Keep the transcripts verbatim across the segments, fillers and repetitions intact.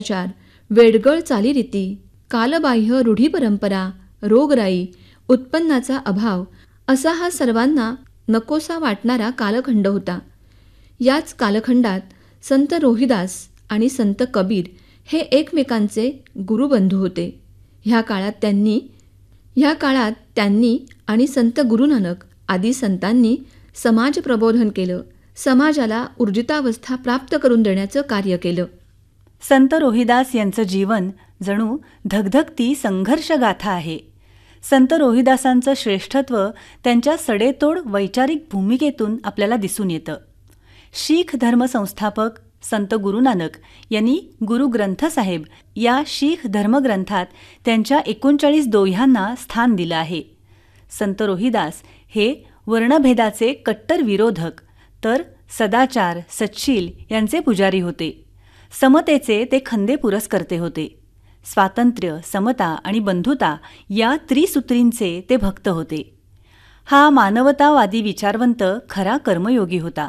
चार, वेडगळ चालीरीती, कालबाह्य रूढी परंपरा, रोगराई, उत्पन्नाचा अभाव असा हा सर्वांना नकोसा वाटणारा कालखंड होता. याच कालखंडात संत रोहिदास आणि संत कबीर हे एकमेकांचे गुरुबंधू होते. ह्या काळात त्यांनी ह्या काळात त्यांनी आणि संत गुरुनानक आदी संतांनी समाज प्रबोधन केलं, समाजाला ऊर्जितावस्था प्राप्त करून देण्याचं कार्य केलं. संत रोहिदास यांचं जीवन जणू धगधगती संघर्षगाथा आहे. संत रोहिदासांचं श्रेष्ठत्व त्यांच्या सडेतोड वैचारिक भूमिकेतून आपल्याला दिसून येतं. शीख धर्मसंस्थापक संत गुरुनानक यांनी गुरु ग्रंथ साहेब या शीख धर्मग्रंथात त्यांच्या एकोणचाळीस दोह्यांना स्थान दिलं आहे. संत रोहिदास हे वर्णभेदाचे कट्टर विरोधक तर सदाचार सच्शील यांचे पुजारी होते. समतेचे ते खंदे पुरस्कर्ते होते. स्वातंत्र्य, समता आणि बंधुता या त्रिसूत्रींचे ते भक्त होते. हा मानवतावादी विचारवंत खरा कर्मयोगी होता.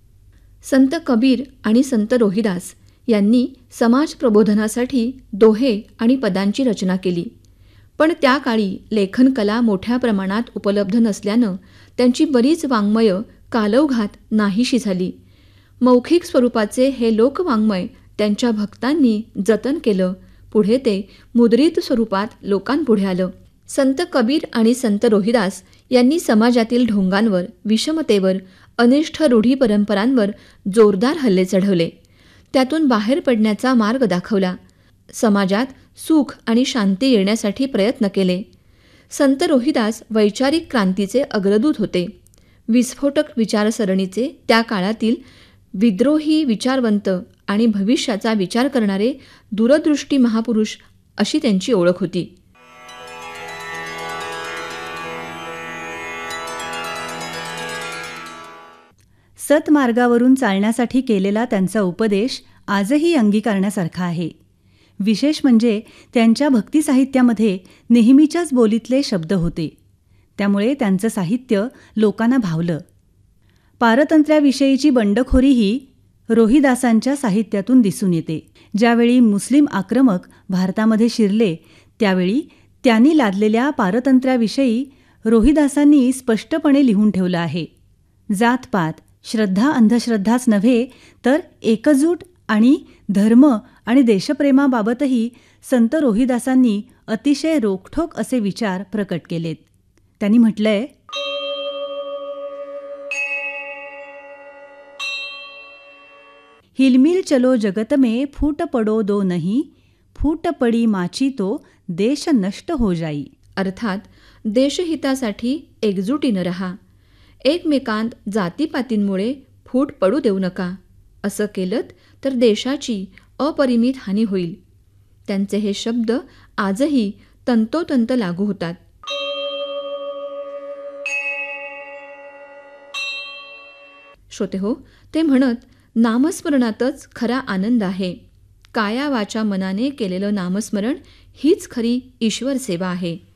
संत कबीर आणि संत रोहिदास यांनी समाज प्रबोधनासाठी दोहे आणि पदांची रचना केली. पण त्या काळी लेखनकला मोठ्या प्रमाणात उपलब्ध नसल्यानं त्यांची बरीच वाङ्मय कालौघात नाहीशी झाली. मौखिक स्वरूपाचे हे लोकवाङ्मय त्यांच्या भक्तांनी जतन केलं. पुढे ते मुद्रित स्वरूपात लोकांपुढे आलं. संत कबीर आणि संत रोहिदास यांनी समाजातील ढोंगांवर, विषमतेवर, अनिष्ठ रूढी परंपरांवर जोरदार हल्ले चढवले. त्यातून बाहेर पडण्याचा मार्ग दाखवला. समाजात सुख आणि शांती येण्यासाठी प्रयत्न केले. संत रोहिदास वैचारिक क्रांतीचे अग्रदूत होते. विस्फोटक विचारसरणीचे त्या काळातील विद्रोही विचारवंत आणि भविष्याचा विचार करणारे दूरदृष्टी महापुरुष अशी त्यांची ओळख होती. सतमार्गावरून चालण्यासाठी केलेला त्यांचा उपदेश आजही अंगीकारण्यासारखा आहे. विशेष म्हणजे त्यांच्या भक्तिसाहित्यामध्ये नेहमीच्याच बोलीतले शब्द होते. त्यामुळे त्यांचं साहित्य लोकांना भावलं. पारतंत्र्याविषयीची बंडखोरीही रोहिदासांच्या साहित्यातून दिसून येते. ज्यावेळी मुस्लिम आक्रमक भारतामध्ये शिरले त्यावेळी त्यांनी लादलेल्या पारतंत्र्याविषयी रोहिदासांनी स्पष्टपणे लिहून ठेवलं आहे. जातपात, श्रद्धा अंधश्रद्धाच नव्हे तर एकजूट आणि धर्म आणि देशप्रेमाबाबतही संत रोहिदासांनी अतिशय रोखठोक असे विचार प्रकट केलेत. त्यांनी म्हटलंय, हिलमिल चलो जगत में फूट पडो दो नहीं, फूट पडी माची तो देश नष्ट हो जाई. अर्थात देशहितासाठी एकजुटीनं रहा. एकमेकांत जातीपातींमुळे फूट पडू देऊ नका. असं केलंत तर देशाची अपरिमित हानी होईल. त्यांचे हे शब्द आजही तंतोतंत लागू होतात. श्रोतेहो, ते म्हणत नामस्मरणातच खरा आनंद आहे. काया वाचा मनाने केलेलं नामस्मरण हीच खरी ईश्वर सेवा आहे.